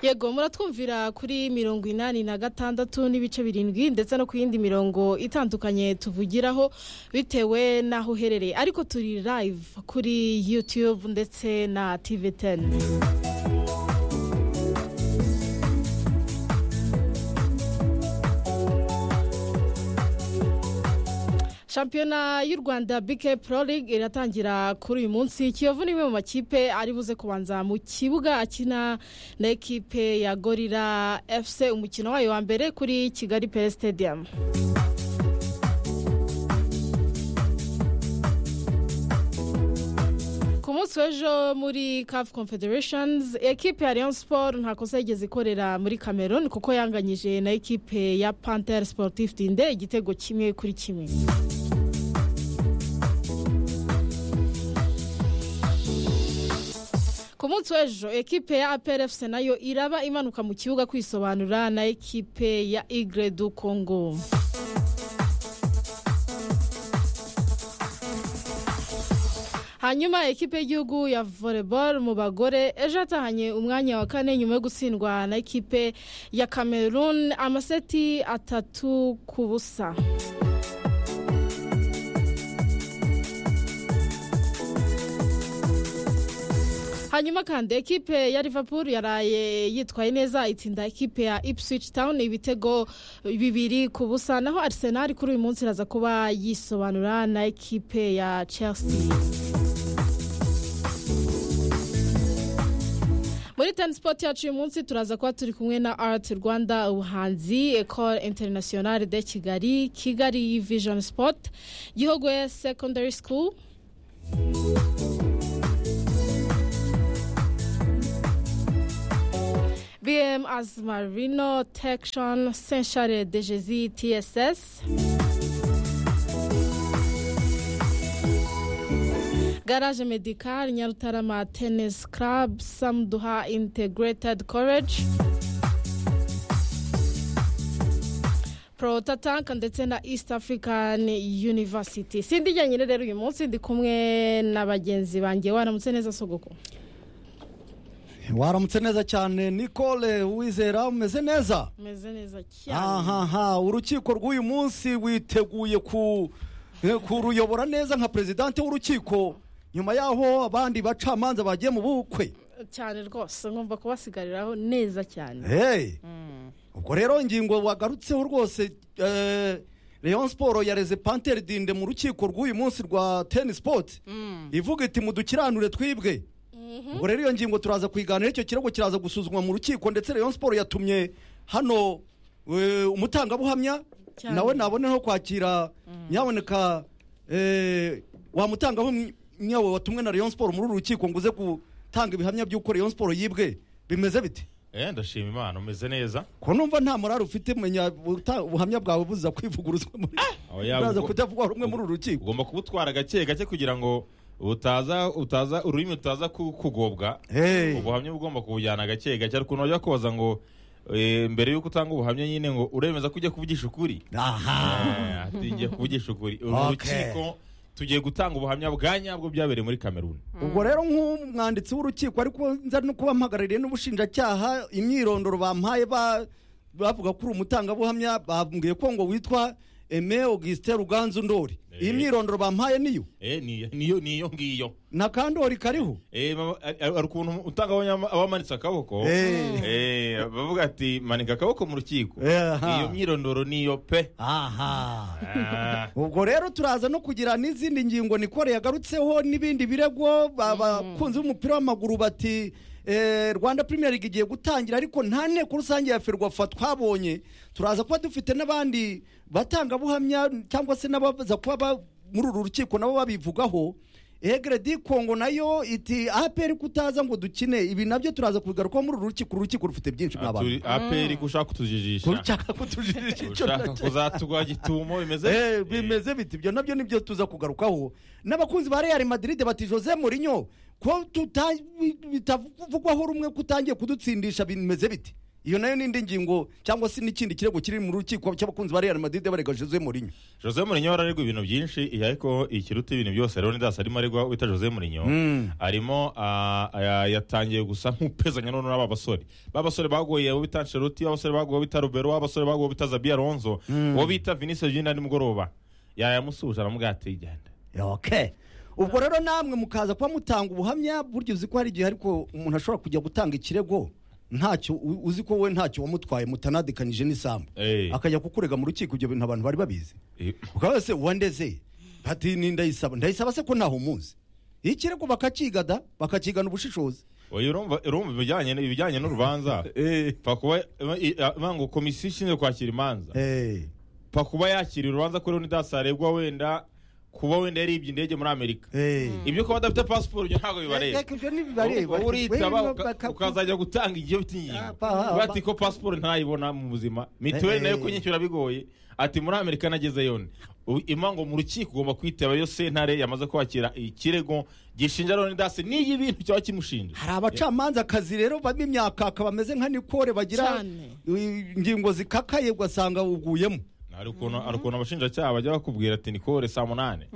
Yego muratwumvira kuri 86 n'ibice 7 ndetse no ku yindi mirongo itandukanye tuvugiraho bitewe naho uherereye, ariko turi live kuri YouTube ndetse na TV10. Championa y'u Rwanda BK Pro League iratangira kuri uyu munsi. Kiyovu niwe mu makipe ari buze kubanza mu kibuga akina na ekipe ya Gorilla FC umukino wayo wa mbere kuri Kigali Pele Stadium. Ku munsi w'ejo muri CAF Confederations, ekipe ya Rayon Sport nta kosa yigeze ikorera muri Cameroon kuko yanganyije na ekipe ya Panther Sportif Dinde igitego 1-1. Ku munsi w'ejo ekipe ya APR FC nayo iraba imanuka mu kibuga kwisobanura na ekipe ya Igre du Congo. Hanyuma ekipe y'igihugu ya volleyball mu bagore ejo atahanye umwanya wa 4 nyuma yo gutsindwa na ekipe ya Cameroon amaseti 3-0. Hanyuma kandi ekipe ya Liverpool yaraye yitwaye neza itsinda ekipe ya Ipswich Town ibitego 2-0, naho Arsenal kuri uyu munsi iraza kuba yisobanura na ekipe ya Chelsea. Muri Ten Sport yacu uyu munsi turaza kuba turi kumwe na Art Rwanda ubuhanzi Ecole Internationale de Kigali, Kigali Vision Sport, Gihogwe Secondary School, BM Asmarino Tection, Saint-Charles de Jésus TSS, Garage Medical, Nyarutarama Tennis Club, Samduha Integrated College, Pro Tatanka ndetse na East African University. Sindi jyanye rero uyu munsi ndi kumwe n'abagenzi banjye. Waramutse neza Sogoko? Waramutse neza cyane Nicole Wizera, umeze neza? Umeze neza cyane. Urukiko rw'uyu munsi witeguye kuruyobora neza nka presidente w'urukiko nyuma yaho abandi bacamanza bagiye mu bukwe cyane rwose, ngomba kubasigariraho neza cyane. Ubwo rero ingingo wagarutseho rwose, Rayon Sport yareze Panther Dinde mu rukiko rw'uyu munsi rwa Ten Sport ivuga iti mudukiranure twibwe. Ubwo rero iyo ngingo turaza kwiganira, icyo kirego kiraza gusuzumwa mu rukiko, ndetse Rayon Sport yatumye hano umutangabuhamya nawe naboneho kwakira nyaboneka wa mutangabuhamya watumwe na Rayon Sport muri rukiko nguze gutanga ibihamya by'uko Rayon Sport yibwe. Bimeze bite? Ndashima Imana, umeze neza. Ko numva nta morali ufite, menya ubuhamya bwawe buza kwivuguruzwa muri uraza kutavugwa rumwe muri rukiko. Ugomba kubutwara gake kugira ngo utaza ururimi utaza kugobwa. Ubuhamya bugomba kubujyana gake ariko nojya koza ngo mbere yuko utanga ubuhamya nyine ngo uremeza kujya kuvugisha ukuri. Atingiye kuvugisha ukuri. Urukiko tugiye gutanga ubuhamya bwanyabwo byabereye muri Cameroon. Ubwo rero nk'umwanditsi w'urukiko ariko nza no kuba mpagarariye n'ubushinjacyaha, imyirondoro bampaye bavuga kuri umutangabuhamya bambwiye ko ngo witwa Aime Augustin Ruganzu Ndori. Iyi myirondoro bampaye niyo? Niyo ngiyo. Na kandori kariho? Arukuntu utangabuhamya abamanitse akaboko. Bavuga ati manika akaboko mu rukiko. Iyo myirondoro niyo pe. Ubwo rero turaza no kugira n'izindi ngingo Nicole yagarutseho n'ibindi birego bakunze umupira w'amaguru bati Rwanda Premier League igiye gutangira ariko nta nteko rusange ya Ferwafa twabonye. Turaza kuba dufite n'abandi batangabuhamya cyangwa se n'abaza kuba muri uru rukiko nabo babivugaho. Igre du Congo nayo iti APR kutaza ngo dukine ibi nabyo turaza kubigaruka muri uru rukiko rufite byinshi mw'abantu. APR gushaka kutujijisha. Ushaka kuzatugwa gitumo bimeze biti, ibyo nabyo nibyo tuza kugarukaho. N'abakunzi ba Real Madrid bati Jose Mourinho ko bitavugwaho rumwe kutangiye kudutsindisha bimeze biti. iyo nayo n'indi ngingo cyangwa se n'ikindi kirego kiri mu rukiko cy'abakunzi ba Real Madrid barega Jose Mourinho araregwa ibintu byinshi ariko ikiruta ibintu byose Leonidas arimo aregwa wita Jose Mourinho arimo yatangiye gusa nk'upezanya none n'aba basore bagoye abo bita Ancelotti abasore bagoye bita Robero abasore bagoye bita Xabi Alonso uwo bita Vinicius Junior nimugoroba yamusuje aramubwira ati igenda okay ubwo rero namwe mukaza kuba mutanga ubuhamya buryo uzi ko hari igihe ariko umuntu ashobora kujya gutanga ikirego ntacyo uzi ko we ntacyo wamutwaye mutanadikanyije n'isambu akajya kukurega mu rukiko ibyo bintu abantu bari babizi ukaba se wandeze ati ni ndayisaba se ko ntaho muzi ikirego bakakigada bakakigana ubushishozi urumva ibijyanye n'urubanza pakuba mango komisiyo ishinzwe kwakira imanza pakuba yakira urubanza kuri Leonidas aregwa wenda kuba wenda yaribye indege muri Amerika ibyo ko badafite passport byo ntago bibareba uritaba ukazajya gutanga igihe bitinyiga bati ko passport ntayibona mu buzima mituweli nayo kunyishyura bigoye ati muri Amerika nageze yone imango mu rukiko ugomba kwitaba yo sentare yamaze kwakira ikirego gishinja Leonidas niyi ibintu cyaba kimushinja hari abacamanza akazi rero b'imyaka bameze nka Nicole bagira ingingo zikakaye ugasanga uguyemo hari ukuntu abashinjacyaha bajya bakubwira ati Nicole saa 8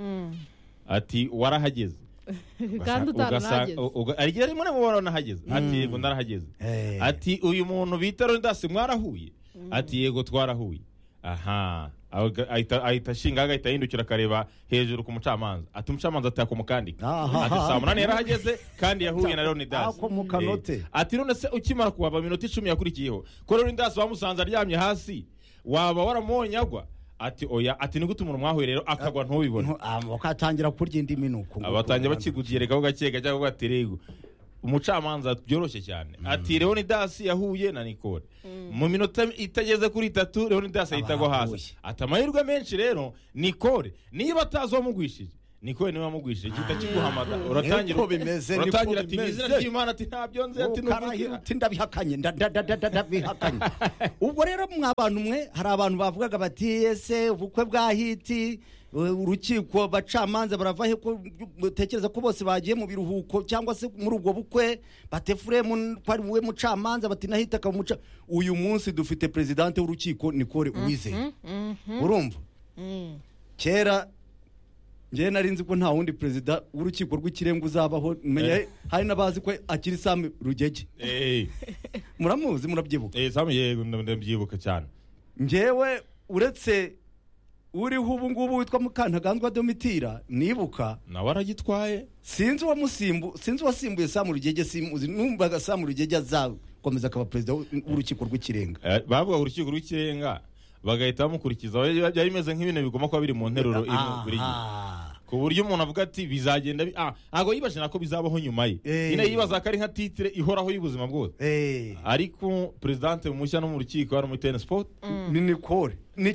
ati warahageze kandi utarahageze arigiye arimo mubona nahageze ati yego narahageze ati uyu muntu bita Leonidas mwarahuye ati yego twarahuye aha ahita shinga agahita yindukira akareba hejuru ku mucamanza ati umucamanza atakumukandika ati saa 8 yarahageze kandi yahuye na Leonidas ati none se ukimara kuhava minota 10 yakurikiyeho ko Leonidas bamusanze aryamye hasi waba waramonyagwa ati oya ati nigute umuntu mwahuye rero akagwa ntubibone bakatangira kurya indi minuko abatangiye bakigugireka gake cyangwa gaterego umucamanza byoroshye cyane ati Leonidas yahuye na Nicole mu minota itageze kuri 3 Leonidas ahitagwa hasi ati amahirwe menshi rero Nicole niba atazomugwishije Nicole niwe wamugwishije kita kiguhamada uratangira ati bizina ry'Imana ati ntabyo nzi ati nuko ndabihakanye ndabihakanye ubwo rero mwabantu mwe hari abantu bavugaga bati ese ubukwe bwa hiti urukiko bacamanza baravahe ko tekereza ko bose bagiye mu biruhuko cyangwa se muri ubwo bukwe batefure kwari we mucamanza bati nahita kamuca uyu munsi dufite presidente w'urukiko Nicole Uwizeye urumva kera ngiye narinzi ko nta wundi president w'urukiko rw'ikirenga uzabaho menye hari nabazi ko akiri Sam Rugege muramuzi murabyibuka Sam yego ndabyibuka cyane ngewe uretse uriho ubu ngubu witwa Mukantaganzwa Domitira nibuka nawe aragitwaye sinzi wasimbuye Sam Rugege simuzi numvaga Sam Rugege azakomeza akaba president w'urukiko rw'ikirenga bavuga urukiko rw'ikirenga bagahita bamukurikiza byari bimeze nk'ibintu bigomba kuba biri mu nteruro buri gihe ku buryo umuntu avuga ati bizagenda ntabwo yibaje nako bizabaho nyuma ye nyine yibaza ko ari nka titre ihoraho y'ubuzima bwose ariko presidente mushya no mu rukiko hari muri Tennis Sport ni Nicole ni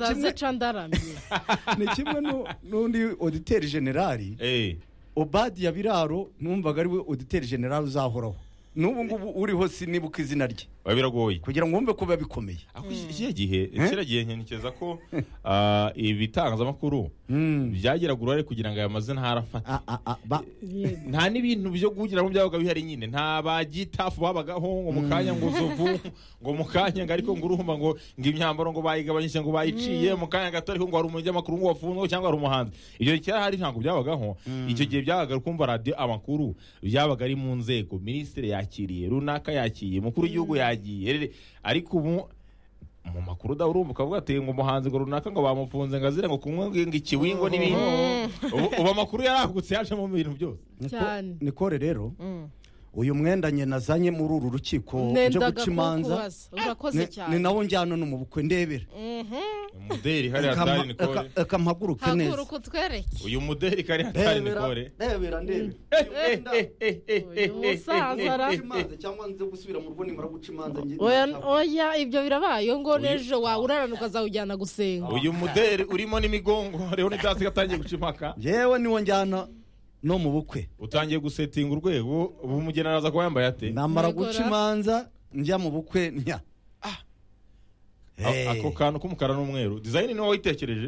kimwe n'undi auditeur general Obadia Biraro numvaga ari we auditeur general uzahoraho n'ubu ngubu uriho sinibuka izina rye biragoye kugira ngo wumve ko biba bikomeye iki gihe nkenikeza ko ibitangazamakuru byageraga uruhare kugira ngo aya mazina harafata nta n'ibintu byo kugira ngo byabaga bihari nyine nta bagitafu babagaho ngo mukanya ngo zovu ngo mukanya ngo ariko ngo urumva ngo imyambaro ngo bayigabanyije ngo bayiciye mukanya gato ariko ngo hari umunyamakuru ngo wafunzwe cyangwa hari umuhanzi ibyo cyari ntabwo byabagaho icyo gihe byabaga kumva radio amakuru byabaga ari mu nzego ministre yakiriye runaka yakiye mukuru w'igihugu ariko ubu mu makuru da urumva ukavuga ati ngo umuhanzi ngo runaka ngo bamufunze ngo azire ngo kumwe ngo ikiwingo n'ibindi ubu amakuru yaragutse yaje mu bintu byose Nicole rero uyu mwenda nye nazanye muri uru rukiko nje guca imanza ni nawo njyana no mu bukwe ndebera umuderi hari hatari Nicole akampaguruke neza haguruka twereke uyu muderi kari hatari Nicole ndebera musazara cyangwa nze gusubira mu rugo nimara guca imanza oya ibyo birabaye ngo nejo wawuraranuka zawujyana gusenga uyu muderi urimo n'imigongo rero nitasi gatangiye guca impaka yewe niwo njyana no mu bukwe utangiye gusetinga urwego ubu mugena araza kuba yambaye ate namara guca imanza njya mu bukwe nya ako kantu k'umukara n'umweru design niwe wayitekereje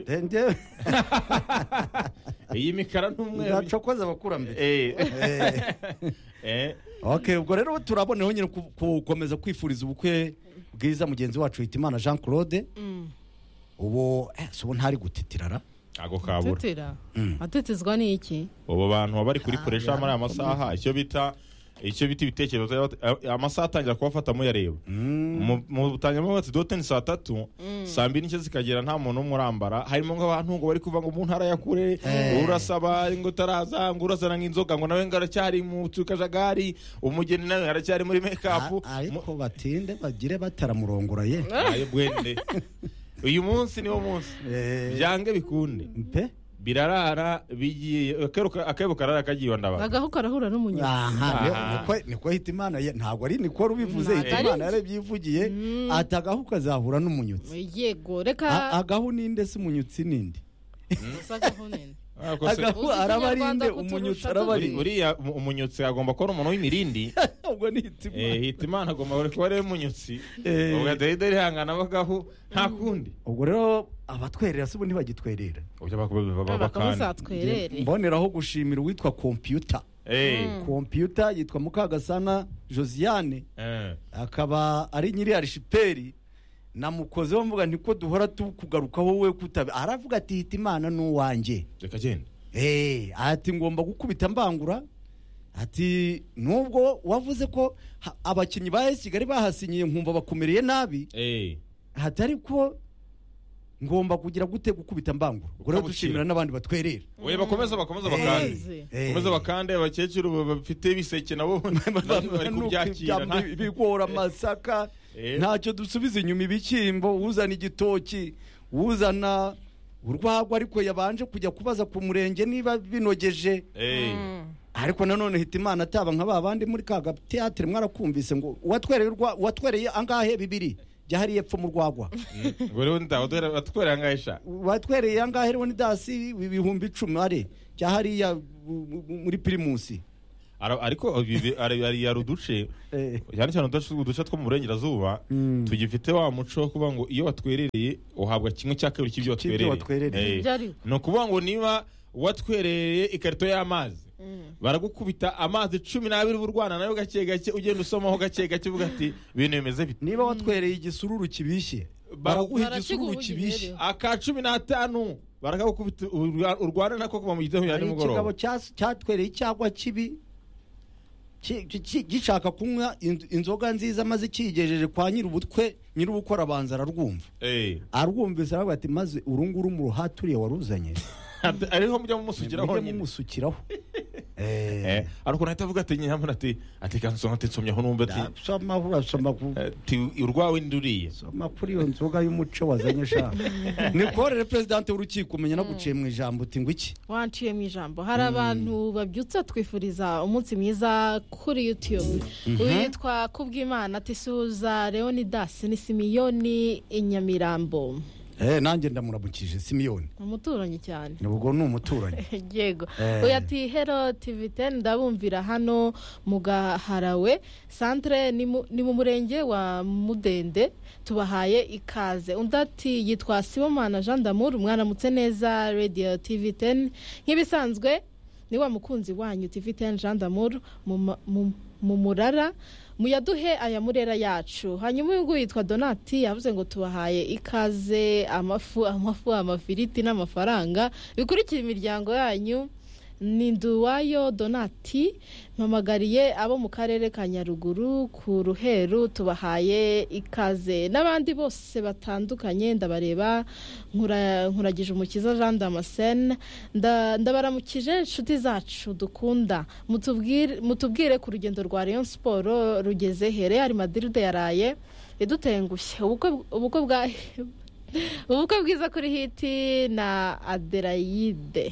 iyi mikara n'umweru ndacokoza abakurambere okay ubwo rero turaboneho nyine gukomeza kwifuriza ubukwe bwiza mugenzi wacu Hitimana Jean Claude ubu ntari gutitirara ago kabura tutira atetezwa n'iki ubu bantu bari kuri koresha muri aya masaha icyo bita ibitekerezo amasaha atangira kubafata muyareba mu butanyamo bati doteni saa 3 saa 2 n'icyo zikagera nta muntu umwe urambara harimo nk'abantu ngo bari kuva ngo mu ntara ya kure urasaba ngo taraza ngo urazana nk'inzoga ngo nawe ngaracyari mu tukajagari umugeni nawe aracyari muri makeup ariko batinde bagire bataramurongora ye ayo bwende uyu munsi niwo munsi byange bikunde pe birarara bigiye akebo karara kagiye ndabaga agaho karahura n'umunyotsi niko Hitimana ntabwo ari niko rubivuze Hitimana yarebyivugiye atagaho kazahura n'umunyotsi yego reka agaho ninde se umunyotsi ninde agaho ninde agaho arabarinde umunyotsi arabarinde uriya umunyotsi agomba kuba umuntu w'imirindi ubwo ni Hitimana agomba kuba ari umunyotsi ubwo dede rihangana bagaho nta kundi ubwo rero abatwerera se ubu ntibagitwerera mboneraho gushimira uwitwa computer computer yitwa Mukagasana Josiane akaba ari nyiri arishiperi namukozeho mvuga ntiko duhora tukugarukaho wowe kutabe aravuga ati Hitimana n'uwanjye reka genda ati ngomba gukubita mbangura ati nubwo wavuze ko abakinnyi ba Kigali bahasinyiye nkumva bakomereye nabi hatari ko ngomba kugira gute gukubita mbangura ubwo rero dushimira n'abandi batwerera oye bakomeza bakande abakecuru bafite biseke nabo bari kubyakira bigora amasaka ntacyo dusubiza inyuma ibikimbo uzana igitoki uzana urwagwa ariko yabanje kujya kubaza ku murenge niba binogeje ariko nanone Hitimana ataba nka babandi muri kaga theatre mwarakumvise ngo watwereye angahe 2 jahari yepfo mu rwagwa ngo rero ndawodera watwereye angahisha watwereye angahe rero ni dasi 10,000 are jahari ya muri Primusi ariko ari yaruduce cyane cyane uduce two mu burengerazuba tugifite wa muco kuba ngo iyo watwerereye uhabwa kimwe cya kabiri cy'ibyo watwerereye no kuvuga ngo niba watwerereye ikarito y'amazi baragukubita amazi 12 burwana nayo gake gake ugenda usomaho gake gake uvuga ati ibintu bimeze bite niba watwereye igisururu kibishye baraguha igisururu kibishye aka 15 baragukubita urwana nako kuva mu gitabo ya nimugoroba ikigabo cyatwereye cyagwa kibi gishaka kunywa inzoga nziza maze kigejeje kwa nyirubukora abanza ararwumva arwumvise aravuga ati maze urunguru mu ruhaturiye waruzanye ariho mujya mumusukiraho ariko nahita avuga ati nyamara ati kansonga ati nsomyaho numva soma urwawe nduriye soma kuri iyo nzoga y'umuco wazanye sha nikorere president w'urukiko umenya no guciye mu ijambo uti ngo iki wanciye mu ijambo hari abantu babyutsa twifuriza umunsi mwiza kuri YouTube witwa Kubwimana ati suza Leonidas ni Simiyoni Inyamirambo nanjye ndamuramukije Simiyoni umuturanyi cyane ubwo ni umuturanyi yego uyati Hero TV10 ndabumvira hano mu Gaharawe centre ni mu murenge wa Mudende tubahaye ikaze undati yitwa Sibomana Jean d'Amour mwaramutse neza Radio TV10 nk'ibisanzwe ni wa mukunzi wanyu TV10 Jean d'Amour mu Murara muyaduhe aya murera yacu hanyuma uyu nguyu yitwa Donati yavuze ngo tubahaye ikaze amafiriti n'amafaranga bikurikira imiryango yanyu ni Nduwayo Donati mpamagariye abo mu karere ka Nyaruguru ku Ruheru tubahaye ikaze n'abandi bose batandukanye ndabareba nkuragije umukiza Jean Damascene ndabaramukije inshuti zacu dukunda mutubwire ku rugendo rwa Rayon Sport rugeze he Real Madrid yaraye idutengushye ubukwe bwiza kuri hiti na Adelaide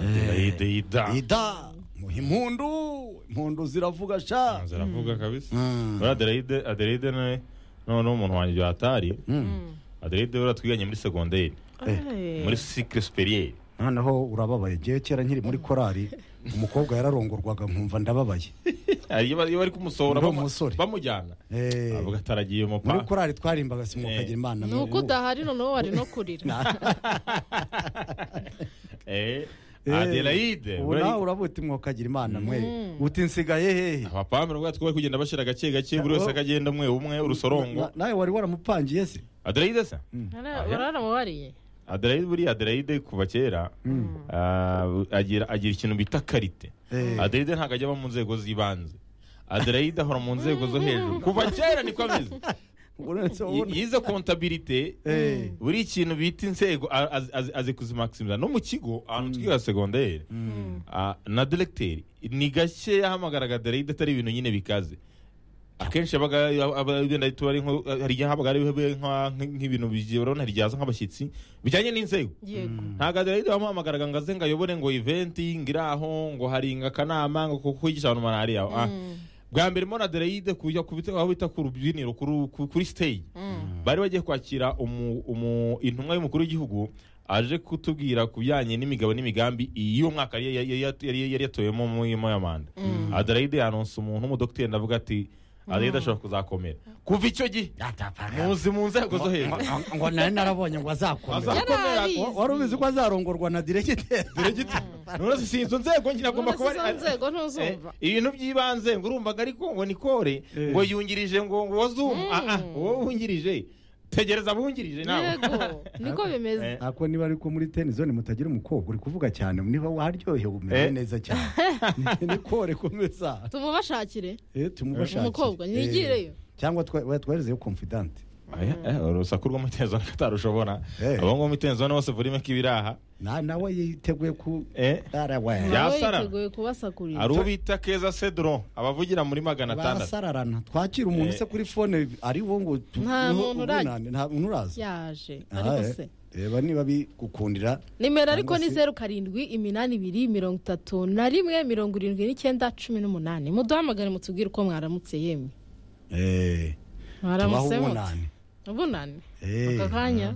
impundu ziravuga sha ziravuga kabisa Adelaide no umuntu wanjye atari Adelaide uratwiganye muri secondaire muri cycle supérieur noneho urababaye giye kera nkiri muri korari umukobwa yararongorwaga nkumva ndababaye iyo bari kumusohora bamujyana avuga ataragiye mu muri korari twarimbaga simukagira imana nuko udahari noneho wari no kurira Adelaide ubu nawe urabuti mwokagira imana mwe uti nsigaye hehe abapamira ubwo twari kugenda bashira gake gake buri wese akagenda umwe urusorongo nawe wari waramupangiye se Adelaide se wararamubariye Adelaide buri Adelaide kuva kera agira ikintu bita karite Adelaide ntabwo ajya mu nzego z'ibanze Adelaide ahora mu nzego zo hejuru kuva kera niko ameze yize kontabilite buri ikintu bita inzego azi kuzimakisimiza no mu kigo ahantu twiga segonderi na directeur ni gake yahamagaraga Adelaide atari ibintu nyine bikaze akenshi abagenda tubari hari igihe habaga ari nk'ibintu bigiye ryaza nk'abashyitsi bijyanye n'inzego ntabwo Adelaide bamuhamagaraga ngo aze ngo ayobore ngo event ngiraho ngo hari akanama ngo kwigisha abantu malariya bwa mbere mbona Adelaide kujya aho bita ku rubyiniro kuri stage bari bagiye kwakira intumwa y'umukuru w'igihugu aje kutubwira ku bijyanye n'imigabo n'imigambi iyo mwaka yari yatoyemo mu y'amanda Adelaide yanonse umuntu w'umudokiteri ndavuga ati Adelaide ashobora kuzakomera kuva icyo gihe muzi mu nzego zo hejuru ngo nari narabonye ngo azakomera wari ubizi ko azarongorwa na diregiteri none si izo nzego ngira agomba kuba ari nzego ntuzumva ibintu by'ibanze ngo urumvaga ariko ngo nikore ngo yungirije ngo wazumu wowe wungirije tegereza abungirije nawe yego niko bimeze ako niba ariko muri tennis zone mutagira umukobwa uri kuvuga cyane niba waryoheye umeze neza cyane nikore komeza tumubashakire tumubashakire umukobwa nigireyo cyangwa twaherezeyo confident urusaku rw'umutenzo katarushobora abo ngo umutenzo bose burime k'ibiraha nawe yiteguye ku yiteguye kubasakurira ari ubita Keza Cedron abavugira muri 600 barasararana twakira umuntu se kuri phone ari wo ngo nta muntu uraza yaje ariko se reba niba bigukundira nimero ariko ni 0782817178 muduhamagare mutubwire uko mwaramutse yemwe mwaramutse ubunani akakanya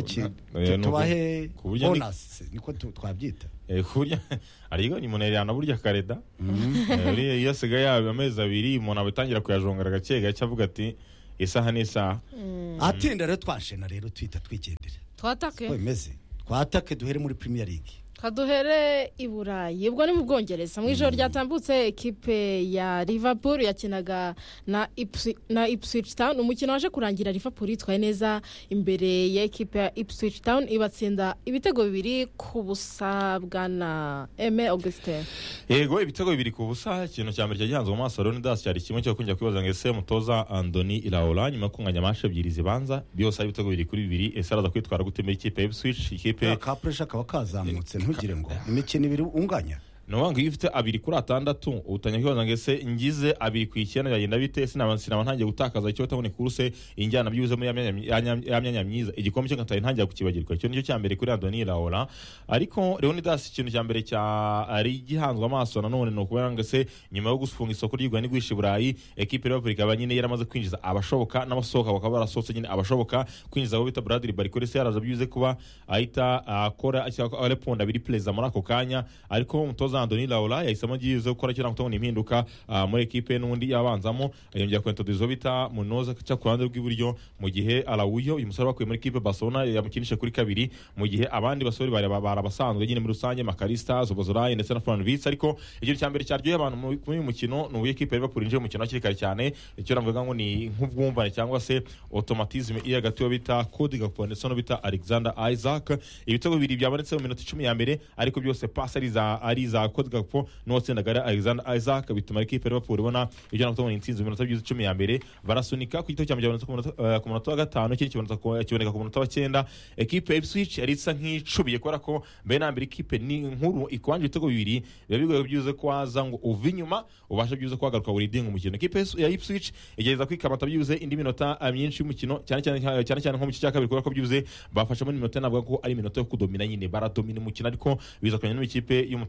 tubahe bonus niko twabyita kurya ariyo ni monerana burya kareda iyo yasigaye amezi 2 umuntu abatangira kuyajongera gake gake avuga ati isaha n'isaha atinda rero twashena rero twita twigendera twatake duhere muri Premier League kaduhere i Burayi ubwo ni mu Bwongereza mu ijoro ryatambutse ekipe ya Liverpool yakinaga na Ipswich Town umukino waje kurangira Liverpool itwaye neza imbere ya ekipe ya Ipswich Town ibatsinda ibitego 2 ku busa bwana Aime Augustin yego ibitego 2 ku busa ikintu cya mbere cyagihanze mu maso Leonidas cyari kimwe cyo kunjya kwibaza ngo ese mutoza Andoni Iraola nyuma kunganya amashe ebyiri zibanza byose ari ibitego 2 kuri 2 ese araza kwitwara gutema ikipe ya Ipswich ikipe ka pressure kaba kazamutse ntugire ngo imikino 2 unganya no wangu ifite 2 kuri 6 utanya kwibaza ngo ese ngize 2 ku 9 yagenda bite sinaba ntangiye gutakaza icyo batabone kuruse injyana byuze muri yamyanya myiza igikombe cyo gatari ntangiye kukibagirwa icyo nicyo cya mbere kuri Andoni Iraola ariko Leonidas ikintu cya mbere cya ari gihanzwe amaso nanone no kubera ngo se nyuma yo gufunga isoko ry'igwa n'igwishi Burayi equipe ya Afrika abanyine yaramaze kwinjiza abashoboka n'abasohoka bakaba barasohotse nyine abashoboka kwinjiza abo bita Bradley Barcola se yaraza byuze kuba ahita akora areponda biri plaza muri ako kanya ariko umutoza Andoni Iraola yahisemo gize gukora cyo nakutabona impinduka muri equipe n'undi yabanzamo yongera kwintroduce bita Munoza cya ku ruhande rw'iburyo mu gihe Araujo uyu musore bakuye muri equipe Barcelona yamukinisha kuri 2 mu gihe abandi basore barabasanzwe nyine muri rusange Makarista Zobozorai ndetse na Franvitz ariko igihe cyambere cyaryoye abantu muri uyu mukino no equipe Liverpool inje mu mukino kirikari cyane icyo navuga ngo ni nk'ubwumvane cyangwa se automatisme iya gati yo bita Cody Gakpo ndetse no bita Alexander Isaac ibitego 2 byabonetse mu minota 10 ya mbere ariko byose pass ari za Cody Gakpo no tsendaga Alexander Isaac bituma equipe Liverpool ibona ibyo nakubona intsinzi mu minota 10 ya mbere barasunika ku gito cyambere ku munota wa 5 kindi kiboneka ku munota wa 9 equipe Ipswich yari isa nk'icubiye kubera ko benambira equipe ni nkuru ikwanje ibitego 2 biba bigoye byuze kwaza ngo uva inyuma ubasha byuze kwagaruka buri dinga umukino equipe ya Ipswich igereza kwikamata byuze indi minota myinshi y'umukino cyane nko mu cya kabiri kubera ko byuze bafasha muri minota navuga ko ari minota yo kudomina nyine baradomina umukino ariko biza kanya n'ikipe y'umutoza Andoni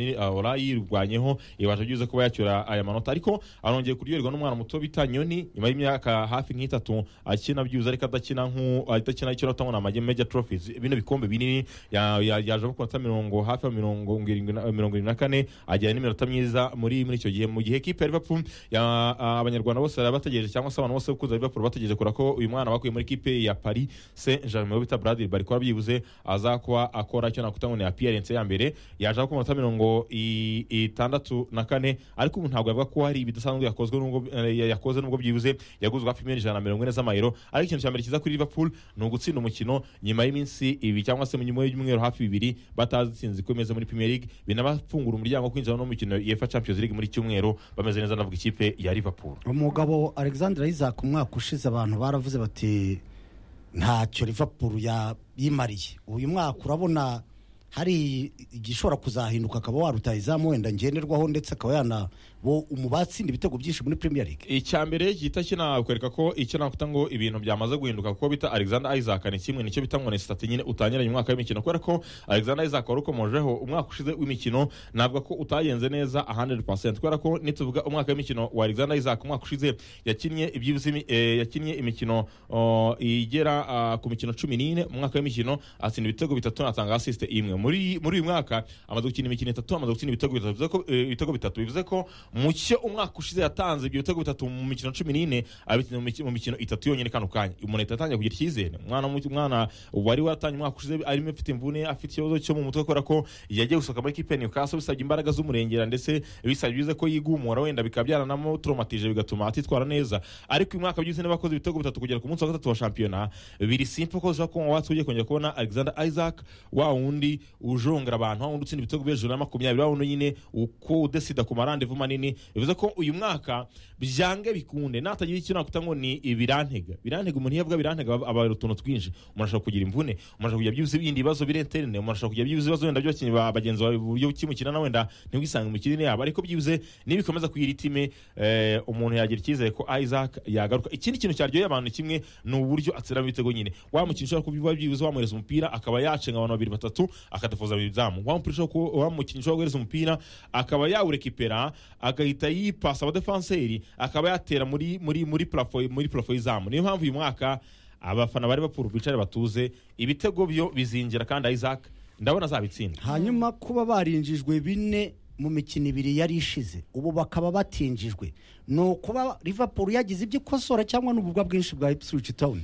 binini ora yirwanyeho ibasha byiza kuba yacyura aya manota ariko arongeye kuryoherwa n'umwana muto bita Nyoni nyuma y'imyaka hafi nk'itatu akina byuza ariko adakina icyo natangwa na major trophies bino bikombe binini yaje gukora 70 hafi 74 ajyana n'iminota myiza muri icyo gihe mu gihe kipe ya Liverpool abanyarwanda bose bategereje cyangwa se abantu bose kuza Liverpool bategereje kora ko uyu mwana bakuye muri kipe ya Paris Saint-Germain bita Bradley bari kwa byibuze azakuba akora cyo nakutangwa na appearance ya mbere yaje ku minota 64 ariko ubu ntabwo yavuga ko hari ibidasanzwe yakoze nubwo byibuze yaguzwe hafi $140 z'amayero ariko ikintu cya mbere kiza kuri Liverpool ni ugutsinda umukino nyuma y'iminsi ibi cyangwa se mu nyuma y'umweru hafi 2 batazitsinze ikomeza muri Premier League binabafungura umuryango kwinjira no mu mukino UEFA Champions League muri cyumweru bameze neza navuga ikipe ya Liverpool. Umugabo Alexander Isaac umwaka ushize abantu baravuze bati ntacyo Liverpool yimariye uyu mwaka urabona hari igishobora kuzahinduka akaba warutayizamu wenda ngenderwaho ndetse akaba yana bo umubatsinda ibitego byinshi muri Premier League. Icyambere gita kinakwereka ko icyo nakuta ngo ibintu byamaze guhinduka kuko bita Alexander Isaac ni kimwe nicyo bitangwa na stat nyine utangiranye umwaka w'imikino kubera ko Alexander Isaac warukomojeho umwaka ushize w'imikino navuga ko utayenze neza 100% kubera ko nituvuga umwaka w'imikino wa Alexander Isaac umwaka ushize yakinnye yakinnye imikino igera ku mikino 14 umwaka w'imikino atsinda ibitego bitatu atanga assist imwe muri uyu mwaka amaze gukina imikino 3 amaze gukina ibitego bitatu bivuze ko ibitego bitatu bivuze ko mucyo umwaka ushize yatanze ibyo bitego bitatu mu mikino 14 abikinnye mu mikino 3 yonyine kanu kanya umuntu yatangiye kugira icyizere umwana wari watanye umwaka ushize arimo afite imvune afite ikibazo cyo mu mutwe kubera ko yagiye gusoka muri kipe Newcastle bisabye imbaraga z'umurengera ndetse bisabye ko yigumura wenda bikabyaranamo traumatije bigatuma atitwara neza ariko uyu mwaka byose n'abakoze ibitego bitatu kugera ku munsi wa 3 wa shampiyona biri simple ko zo ko watuje kongera kubona Alexander Isaac wa wundi ujongera abantu wa wundi utsinda ibitego b'ejuru na 20 wa wundi nyine uko udesida ku marande vuma nini bivuze ko uyu mwaka byange bikunde natagira ikintu nakutango ni birantega umuntu yavuga birantega abarutuntu twinshi umuntu kugira imvune umuntu kugira byuze bindi bibazo birenterne umuntu kugira byuze bibazo wenda byo bagenzi bawe buryo kimukina na wenda ntiwisange mu kirine yabo ariko byuze nibikomeza kugira itime umuntu yagira icyizere ko Isaac yagaruka ikindi kintu cyaryoye abantu kimwe ni uburyo atsira ibitego nyine wamukinisha ko biba byuze wamureza umupira akaba yacenga abantu 2-3 akadafoza bizamu wamukinisha guhereza umupira akaba yawurekipera agahita yipasa abadefenseri akaba yatera muri plafo izamu niyo mpamvu uyu mwaka abafana bari bapfura bicare batuze ibitego byo bizingira kandi Isaac ndabona zabitsinda hanyuma kuba barinjijwe 4 mu mikino 2 yari ishize ubu bakaba batinjijwe no kuba Liverpool yagize ibyo kosora cyangwa n'ububwa bwinshi bwa Ipswich Town.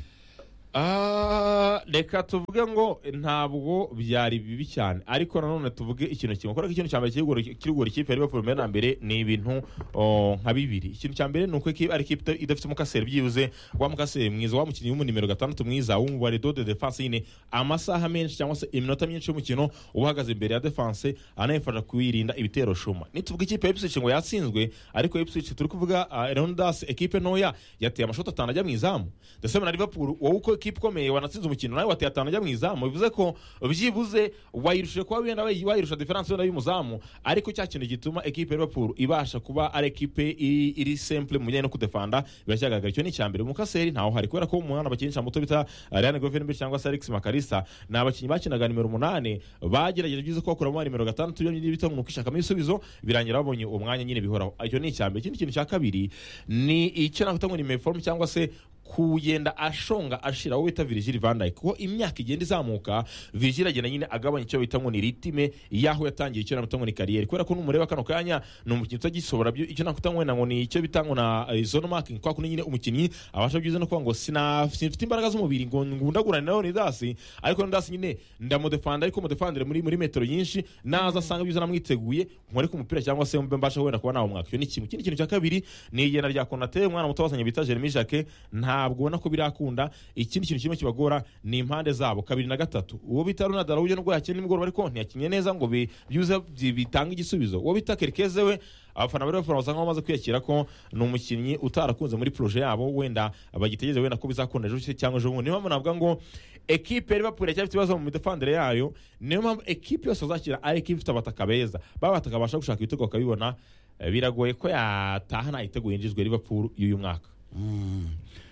Reka tuvuge ngo ntabwo byari bibi cyane ariko nanone tuvuge ikintu kimwe ko ikintu cyambere kirugora ikipe ya Liverpool mbere na mbere ni ibintu nka bibiri ikintu cyambere nuko ari ikipe idafite umukaseri byibuze wa mukaseri mwiza wa mukinnyi mu nimero 6 mwiza w'umubare de defense yine amasaha menshi cyangwa se iminota myinshi y'umukino uhagaze imbere ya defense anayifasha kwirinda ibitero shuma nituvuga ikipe ya Ipswich ngo yatsinzwe ariko Ipswich turi kuvuga Rondas ekipe noya yateye amashoti 5 ajya mu izamu ndetse na Liverpool wowe kipe komeye wanatsinze umukino nawe wateye 5 ajya mu izamu bivuze ko byibuze wayirushije kwa wenda wayirusha difference wenda y'umuzamu ariko cya kintu gituma equipe Liverpool ibasha kuba ari equipe iri simple mu no kudefanda biracyagaragara icyo ni cyambere umukaseri ntaho hari kubera ko umwana bakinisha muto bita Ryan Gravenberch cyangwa Alex Makarisa nabakinyi bakinaga nimero 8 bagerageje byiza ko bakora mu nimero 6 yo bita mu kwishaka ibisubizo birangira babonye umwanya nyine bihoraho icyo ni cyambere ikindi kintu cya kabiri ni icyo nakutangwa ni form cyangwa se kugenda ashonga ashira wowe bita Virgil van Dijk ko imyaka igenda izamuka Virgil agenda nyine agabanya icyo bita ngo ni ritime yaho yatangiye icyo namutango ni career kubera ko numureba kano kanya no mukinyi utagisobora byo icyo nakutangwa ngo ni icyo bitango na zone marking kwa kuno nyine umukinyi abasha byiza no kuvuga ngo sinafite imbaraga z'umubiri ngo ngundagurane naho ni dasi ariko ndasi nyine ndamudefanda ariko mudefandire muri metero nyinshi naza asanga byiza namwiteguye nkore ku mupira cyangwa se mbe mbasha wenda kuba nawo mwaka cyo ni kimwe ikindi kintu cya kabiri ni igenda rya Konate umwana muto wazanye bita Jeremy Jacquet ntabwo ubona ko birakunda ikindi kintu kimwe kibagora ni impande zabo 2 na 3 uwo bita Ronald Araujo nubwo yakina nimugoroba ariko ntiyakinye neza ngo byuze bitanga igisubizo uwo bita Kerkeze we abafana bari bafana basanga bamaze kwiyakira ko ni umukinnyi utarakunze muri projet yabo wenda bagitegereje wenda ko bizakunda ejo cyangwa ejo bundi niyo mpamvu navuga ngo equipe Liverpool yacyafite ibibazo mu midefendere yayo niyo mpamvu equipe yose azakira ari equipe ifite abataka beza babataka basha gushaka ibitego bakabibona biragoye ko yataha nayiteguye injizwe Liverpool y'uyu mwaka.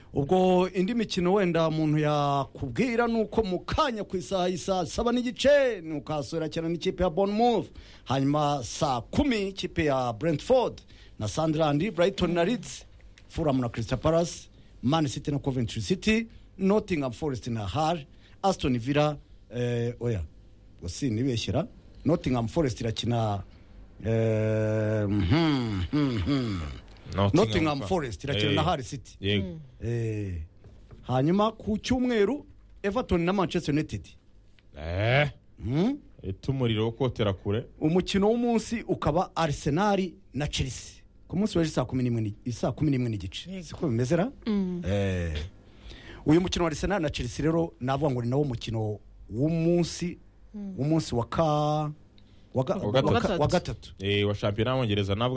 ubwo indi mikino wenda umuntu yakubwira nuko mu kanya ku isaha y'isa 7:30 Newcastle irakina n'ikipe ya Bournemouth, hanyuma saa 10 ikipe ya Brentford na Sunderland, Brighton na Leeds, Fulham na Crystal Palace, Man City na Coventry City, Nottingham Forest na Hull, Aston Villa oya gusi nibeshyira Nottingham Forest irakina Nottingham Forest irakina na Hull City. Yego. Hanyuma ku cyumweru Everton na Manchester United. Itumuriro wo kotera kure. Umukino w'umunsi ukaba Arsenal na Chelsea. Ku munsi wa saa 11 n'igice. Siko bimezera? Uyu mukino wa Arsenal na Chelsea rero navuga ngo ni nawo mukino w'umunsi wa gatatu. Wa shampiyona y'Abongereza nabwo